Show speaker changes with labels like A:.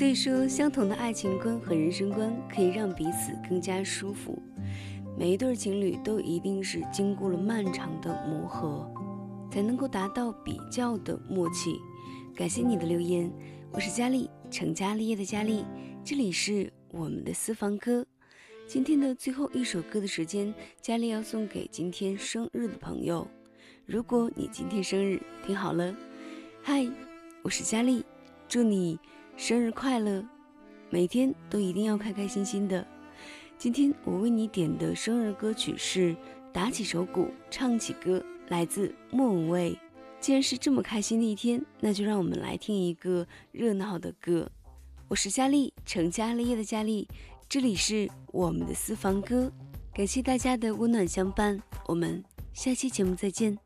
A: 所以说，相同的爱情观和人生观可以让彼此更加舒服。每一对情侣都一定是经过了漫长的磨合，才能够达到比较的默契。感谢你的留言，我是佳丽，成家立业的佳丽，这里是我们的私房歌。今天的最后一首歌的时间，佳丽要送给今天生日的朋友。如果你今天生日，听好了，嗨，我是佳丽，祝你生日快乐，每天都一定要开开心心的。今天我为你点的生日歌曲是打起手鼓唱起歌，来自莫文蔚。既然是这么开心的一天，那就让我们来听一个热闹的歌。我是佳丽，成家立业的佳丽，这里是我们的私房歌。感谢大家的温暖相伴，我们下期节目再见。